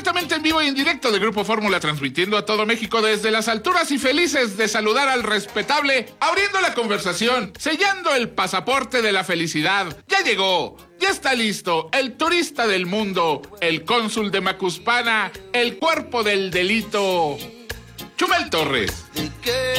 Completamente en vivo y en directo de Grupo Fórmula, transmitiendo a todo México desde las alturas y felices de saludar al respetable, abriendo la conversación, sellando el pasaporte de la felicidad. ¡Ya llegó! Ya está listo, el turista del mundo, el cónsul de Macuspana, el cuerpo del delito, Chumel Torres.